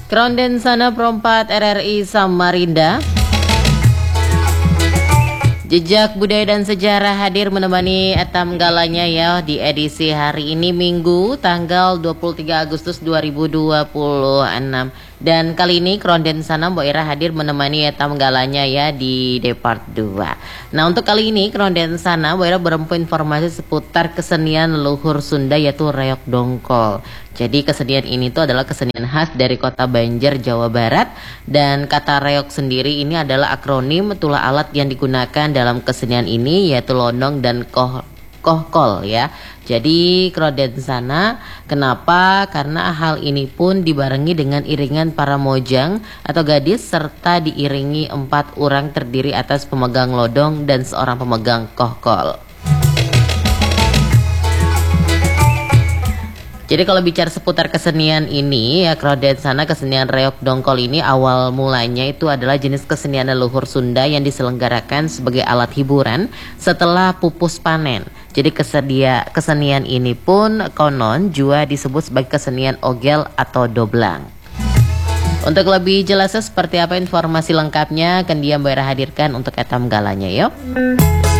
Kronden Sana Perompat RRI Samarinda. Jejak budaya dan sejarah hadir menemani etam galanya ya di edisi hari ini Minggu tanggal 23 Agustus 2026. Dan kali ini Kronden Sana Mbok Ira hadir menemani etam galanya ya di Depart 2. Nah, untuk kali ini Kronden Sana Mbok Ira berempu informasi seputar kesenian leluhur Sunda yaitu reok dongkol. Jadi kesenian ini tuh adalah kesenian khas dari kota Banjar, Jawa Barat. Dan kata reok sendiri ini adalah akronim tulah alat yang digunakan dalam kesenian ini yaitu lonong dan kohkol ya. Jadi Kronden Sana, kenapa? Karena hal ini pun dibarengi dengan iringan para mojang atau gadis serta diiringi 4 orang terdiri atas pemegang lodong dan seorang pemegang kohkol. Jadi kalau bicara seputar kesenian ini ya Kronden Sana, kesenian reok dongkol ini awal mulanya itu adalah jenis kesenian leluhur Sunda yang diselenggarakan sebagai alat hiburan setelah pupus panen. Jadi kesenian ini pun konon juga disebut sebagai kesenian ogel atau doblang. Untuk lebih jelasnya seperti apa informasi lengkapnya akan dia hadirkan untuk etam galanya yuk.